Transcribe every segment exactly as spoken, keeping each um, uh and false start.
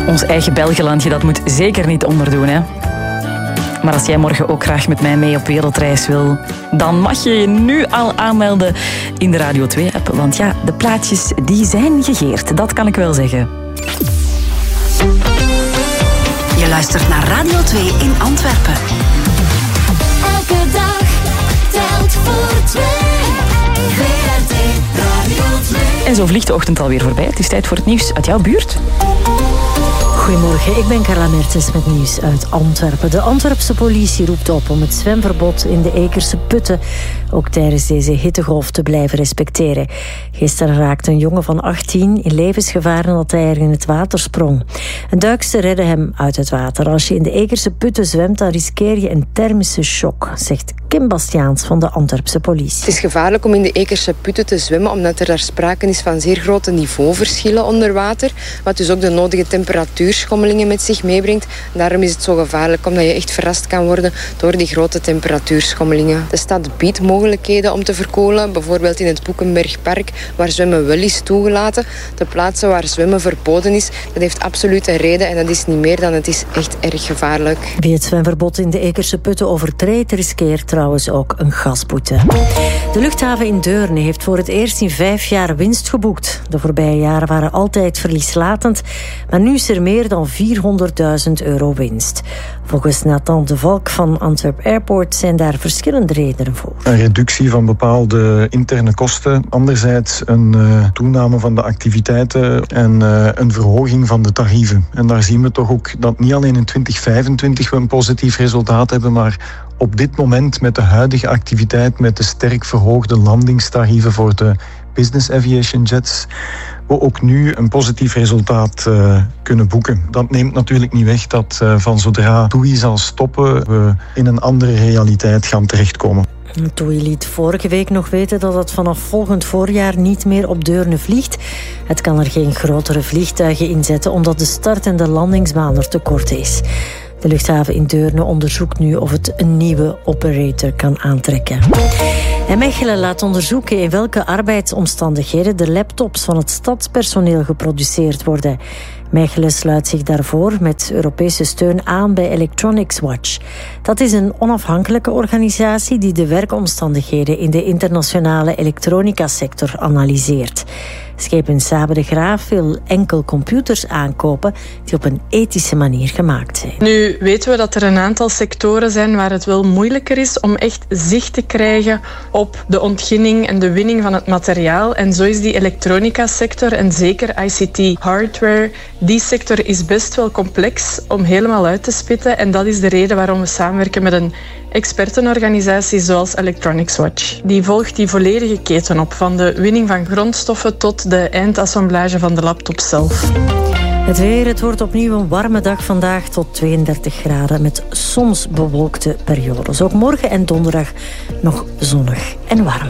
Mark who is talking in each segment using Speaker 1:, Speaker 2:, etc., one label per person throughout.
Speaker 1: Ons eigen Belgelandje, dat moet zeker niet onderdoen, hè. Maar als jij morgen ook graag met mij mee op wereldreis wil, dan mag je je nu al aanmelden in de Radio twee-app. Want ja, de plaatjes die zijn gegeerd, dat kan ik wel zeggen.
Speaker 2: Je luistert naar Radio twee in Antwerpen.
Speaker 3: Elke dag telt voor twee. V R T Radio twee.
Speaker 1: En zo vliegt de ochtend alweer voorbij. Het is tijd voor het nieuws uit jouw buurt.
Speaker 4: Goedemorgen, ik ben Carla Mertens met nieuws uit Antwerpen. De Antwerpse politie roept op om het zwemverbod in de Ekerse Putten ook tijdens deze hittegolf te blijven respecteren. Gisteren raakte een jongen van achttien in levensgevaar nadat hij er in het water sprong. Een duikster redde hem uit het water. Als je in de Ekerse Putten zwemt, dan riskeer je een thermische shock, zegt Kim Bastiaans van de Antwerpse politie.
Speaker 5: Het is gevaarlijk om in de Ekerse Putten te zwemmen, omdat er daar sprake is van zeer grote niveauverschillen onder water, wat dus ook de nodige temperatuurschommelingen met zich meebrengt. Daarom is het zo gevaarlijk, omdat je echt verrast kan worden door die grote temperatuurschommelingen. De stad biedt mogelijkheden om te verkoelen, bijvoorbeeld in het Boekenbergpark, waar zwemmen wel is toegelaten. De plaatsen waar zwemmen verboden is, dat heeft absoluut een reden en dat is niet meer dan het is echt erg gevaarlijk.
Speaker 4: Wie het zwemverbod in de Ekerse Putten overtreedt, riskeert trouwens ook een gasboete. De luchthaven in Deurne heeft voor het eerst in vijf jaar winst geboekt. De voorbije jaren waren altijd verlieslatend, maar nu is er meer dan vierhonderdduizend euro winst. Volgens Nathan de Valk van Antwerp Airport zijn daar verschillende redenen voor.
Speaker 6: Een reductie van bepaalde interne kosten. Anderzijds een uh, toename van de activiteiten en uh, een verhoging van de tarieven. En daar zien we toch ook dat niet alleen in twintig vijfentwintig we een positief resultaat hebben, maar op dit moment met de huidige activiteit, met de sterk verhoogde landingstarieven voor de business aviation jets, we ook nu een positief resultaat uh, kunnen boeken. Dat neemt natuurlijk niet weg dat uh, van zodra TUI zal stoppen, we in een andere realiteit gaan terechtkomen.
Speaker 4: TUI liet vorige week nog weten dat het vanaf volgend voorjaar niet meer op Deurne vliegt. Het kan er geen grotere vliegtuigen inzetten, omdat de start- en de landingsbaan er te kort is. De luchthaven in Deurne onderzoekt nu of het een nieuwe operator kan aantrekken. En Mechelen laat onderzoeken in welke arbeidsomstandigheden de laptops van het stadspersoneel geproduceerd worden. Mechelen sluit zich daarvoor met Europese steun aan bij Electronics Watch. Dat is een onafhankelijke organisatie die de werkomstandigheden in de internationale elektronica-sector analyseert. Schepen Sabe de Graaf wil enkel computers aankopen die op een ethische manier gemaakt zijn.
Speaker 7: Nu weten we dat er een aantal sectoren zijn waar het wel moeilijker is om echt zicht te krijgen op de ontginning en de winning van het materiaal. En zo is die elektronica-sector en zeker I C T-hardware, die sector is best wel complex om helemaal uit te spitten. En dat is de reden waarom we samenwerken met een expertenorganisatie zoals Electronics Watch. Die volgt die volledige keten op, van de winning van grondstoffen tot de eindassemblage van de laptop zelf.
Speaker 4: Het weer, het wordt opnieuw een warme dag vandaag tot tweeëndertig graden met soms bewolkte periodes. Ook morgen en donderdag nog zonnig en warm.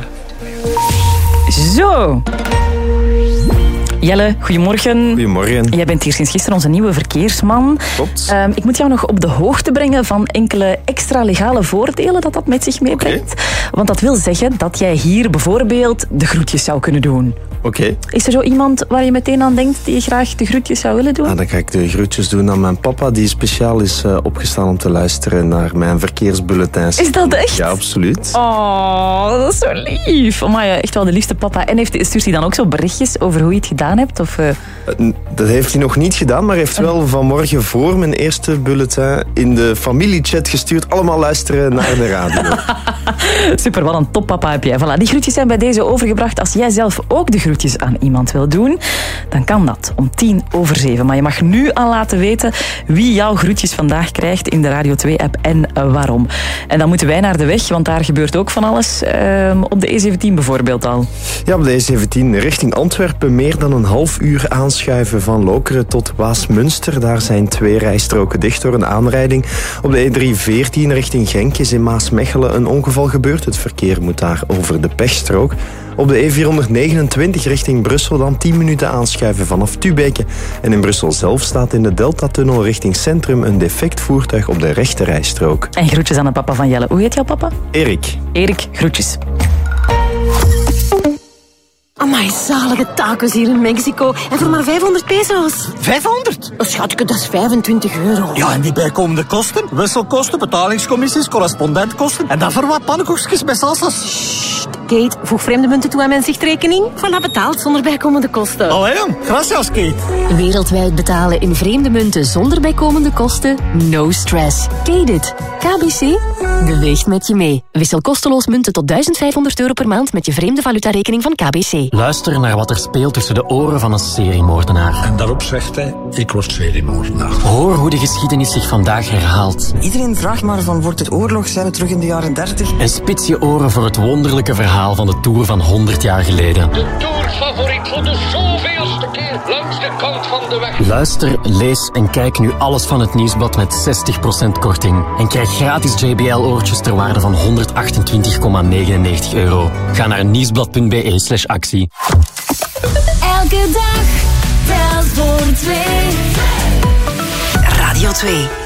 Speaker 1: Zo. Jelle, goedemorgen.
Speaker 8: Goedemorgen.
Speaker 1: Jij bent hier sinds gisteren onze nieuwe verkeersman.
Speaker 8: Klopt.
Speaker 1: Um, ik moet jou nog op de hoogte brengen van enkele extra legale voordelen dat dat met zich meebrengt. Okay. Want dat wil zeggen dat jij hier bijvoorbeeld de groetjes zou kunnen doen.
Speaker 8: Oké. Okay.
Speaker 1: Is er zo iemand waar je meteen aan denkt die je graag de groetjes zou willen doen?
Speaker 8: Ah, dan ga ik de groetjes doen aan mijn papa, die speciaal is uh, opgestaan om te luisteren naar mijn verkeersbulletins.
Speaker 1: Is dat echt?
Speaker 8: Ja, absoluut.
Speaker 1: Oh, dat is zo lief. Amai, echt wel de liefste papa. En heeft, stuurt hij dan ook zo berichtjes over hoe je het gedaan hebt? Of, uh...
Speaker 8: Dat heeft hij nog niet gedaan, maar heeft wel vanmorgen voor mijn eerste bulletin in de familiechat gestuurd. Allemaal luisteren naar de radio.
Speaker 1: Super, wat een toppapa heb jij. Voilà, die groetjes zijn bij deze overgebracht. Als jij zelf ook de groetjes aan iemand wil doen, dan kan dat om tien over zeven. Maar je mag nu al laten weten wie jouw groetjes vandaag krijgt in de Radio twee-app en uh, waarom. En dan moeten wij naar de weg, want daar gebeurt ook van alles. Uh, op de E zeventien bijvoorbeeld al.
Speaker 8: Ja, op de E zeventien richting Antwerpen meer dan een half uur aanschuiven van Lokeren tot Waasmunster. Daar zijn twee rijstroken dicht door een aanrijding. Op de E driehonderdveertien richting Genk is in Maasmechelen een ongeval gebeurd. Het verkeer moet daar over de pechstrook. Op de E vierhonderdnegenentwintig richting Brussel dan tien minuten aanschuiven vanaf Tubeke. En in Brussel zelf staat in de Deltatunnel richting Centrum een defect voertuig op de rechte rijstrook.
Speaker 1: En groetjes aan de papa van Jelle. Hoe heet jouw papa?
Speaker 8: Erik.
Speaker 1: Erik, groetjes.
Speaker 9: Amai, zalige tacos hier in Mexico. En voor maar vijfhonderd peso's.
Speaker 10: vijfhonderd?
Speaker 9: Schatje, dat is vijfentwintig euro.
Speaker 10: Ja, en die bijkomende kosten? Wisselkosten, betalingscommissies, correspondentkosten. En dan voor wat pannenkoekjes met salsa's.
Speaker 9: Sst, Kate, voeg vreemde munten toe aan mijn zichtrekening. Voilà, betaald zonder bijkomende kosten.
Speaker 10: Allee, jong. Gracias, Kate.
Speaker 11: Wereldwijd betalen in vreemde munten zonder bijkomende kosten? No stress. Kate it. K B C beweegt met je mee. Wissel kosteloos munten tot duizend vijfhonderd euro per maand met je vreemde valutarekening van K B C.
Speaker 12: Luister naar wat er speelt tussen de oren van een seriemoordenaar.
Speaker 13: En daarop zegt hij, ik word seriemoordenaar.
Speaker 12: Hoor hoe de geschiedenis zich vandaag herhaalt.
Speaker 14: Iedereen vraagt maar van, wordt het oorlog? Zijn we terug in de jaren dertig?
Speaker 12: En spits je oren voor het wonderlijke verhaal van de Tour van honderd jaar geleden.
Speaker 15: De Tour-favoriet voor de zoveelste keer langs de kant van de weg.
Speaker 12: Luister, lees en kijk nu alles van het Nieuwsblad met zestig procent korting. En krijg gratis J B L-oortjes ter waarde van honderdachtentwintig komma negenennegentig euro. Ga naar nieuwsblad.be slash actie.
Speaker 3: Elke dag telt voor twee.
Speaker 2: Radio twee.